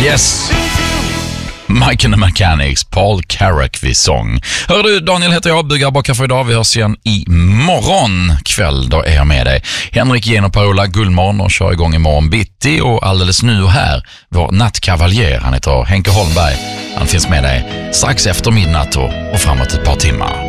Yes! Mike and the Mechanics, Paul Carrack vid sång. Hör du, Daniel heter jag, byggar baka för idag. Vi hörs igen imorgon kväll, då är jag med dig. Henrik, Jen och Paola Gullmorgon och kör igång imorgon bitti. Och alldeles nu och här, vår nattkavaljer, han heter Henke Holmberg. Han finns med dig strax efter midnatt och framåt ett par timmar.